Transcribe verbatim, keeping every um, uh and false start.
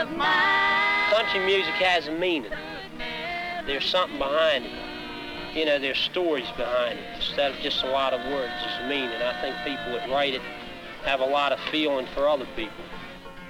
Country music has a meaning. There's something behind it. You know, there's stories behind it. Instead of just a lot of words, there's a meaning. I think people that write it have a lot of feeling for other people.